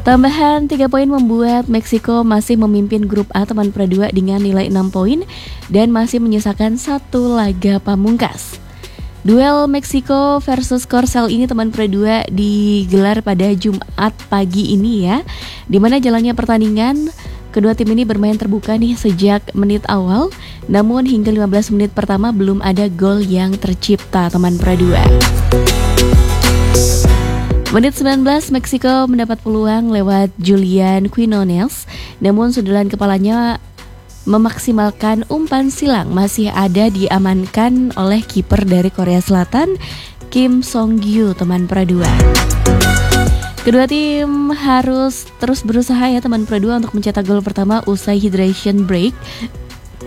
Tambahan 3 poin membuat Meksiko masih memimpin grup A teman Pro 2 dengan nilai 6 poin dan masih menyisakan satu laga pamungkas. Duel Meksiko versus Korsel ini teman Pro 2 digelar pada Jumat pagi ini ya, di mana jalannya pertandingan kedua tim ini bermain terbuka nih sejak menit awal, namun hingga 15 menit pertama belum ada gol yang tercipta teman Pro 2. Menit 19, Meksiko mendapat peluang lewat Julian Quinones, namun sundulan kepalanya memaksimalkan umpan silang masih ada diamankan oleh kiper dari Korea Selatan, Kim Song-gyu teman Pro 2. Kedua tim harus terus berusaha ya teman Pro 2 untuk mencetak gol pertama usai hydration break